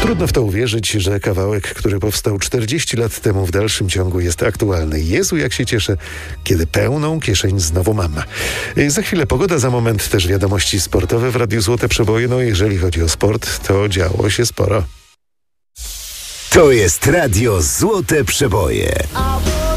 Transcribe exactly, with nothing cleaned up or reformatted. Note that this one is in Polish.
Trudno w to uwierzyć, że kawałek, który powstał czterdzieści lat temu, w dalszym ciągu jest aktualny. Jezu, jak się cieszę, kiedy pełną kieszeń znowu mam. Za chwilę pogoda, za moment też wiadomości sportowe w Radiu Złote Przeboje. No jeżeli chodzi o sport, to działo się sporo. To jest Radio Złote Przeboje.